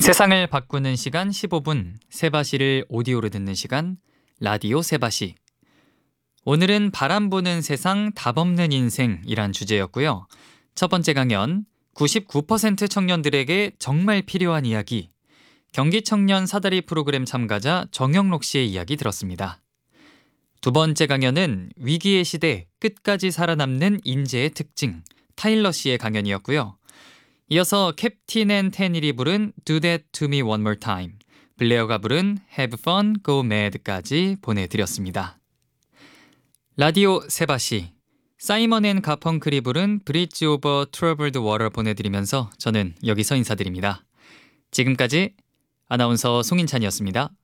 세상을 바꾸는 시간 15분, 세바시를 오디오로 듣는 시간, 라디오 세바시. 오늘은 바람 부는 세상 답 없는 인생이란 주제였고요. 첫 번째 강연, 99% 청년들에게 정말 필요한 이야기, 경기 청년 사다리 프로그램 참가자 정영록 씨의 이야기 들었습니다. 두 번째 강연은 위기의 시대 끝까지 살아남는 인재의 특징, 타일러 씨의 강연이었고요. 이어서 캡틴 앤 테닐이 부른 Do That To Me One More Time, 블레어가 부른 Have Fun, Go Mad까지 보내드렸습니다. 라디오 세바시, 사이먼 앤 가펑클이 부른 Bridge Over Troubled Water 보내드리면서 저는 여기서 인사드립니다. 지금까지 아나운서 송인찬이었습니다.